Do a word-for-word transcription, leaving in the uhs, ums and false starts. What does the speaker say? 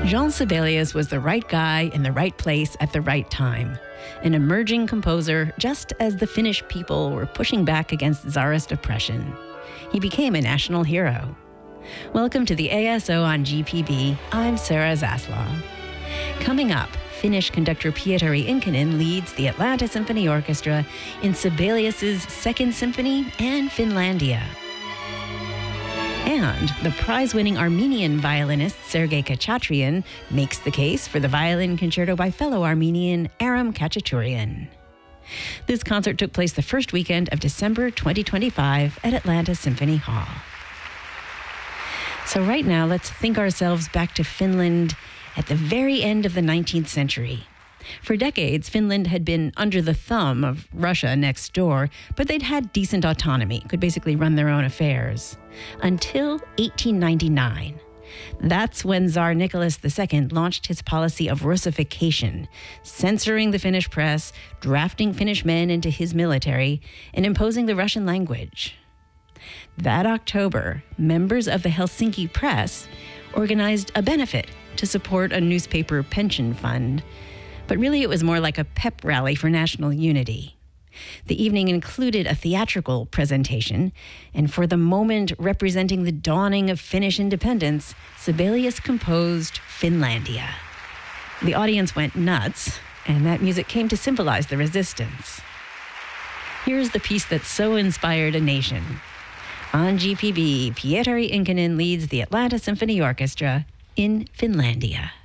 Jean Sibelius was the right guy in the right place at the right time. An emerging composer just as the Finnish people were pushing back against Tsarist oppression. He became a national hero. Welcome to the A S O on G P B. I'm Sarah Zaslaw. Coming up, Finnish conductor Pietari Inkinen leads the Atlanta Symphony Orchestra in Sibelius's Second Symphony and Finlandia. And the prize-winning Armenian violinist Sergei Khachatryan makes the case for the violin concerto by fellow Armenian Aram Khachaturian. This concert took place the first weekend of December twenty twenty-five at Atlanta Symphony Hall. So right now, let's think ourselves back to Finland at the very end of the nineteenth century. For decades, Finland had been under the thumb of Russia next door, but they'd had decent autonomy, could basically run their own affairs. Until eighteen ninety-nine. That's when Tsar Nicholas the Second launched his policy of Russification, censoring the Finnish press, drafting Finnish men into his military, and imposing the Russian language. That October, members of the Helsinki Press organized a benefit to support a newspaper pension fund. But really, it was more like a pep rally for national unity. The evening included a theatrical presentation, and for the moment representing the dawning of Finnish independence, Sibelius composed Finlandia. The audience went nuts, and that music came to symbolize the resistance. Here's the piece that so inspired a nation. On G P B, Pietari Inkinen leads the Atlanta Symphony Orchestra in Finlandia.